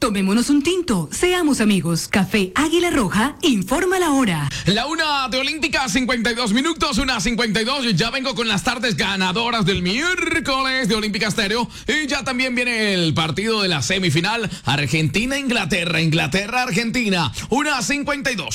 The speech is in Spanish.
Tomémonos un tinto, seamos amigos. Café Águila Roja, informa la hora. La 1 de Olímpica, 52 minutos, 1:52. Ya vengo con las tardes ganadoras del miércoles de Olímpica Estéreo. Y ya también viene el partido de la semifinal Argentina-Inglaterra. Inglaterra-Argentina, 1:52.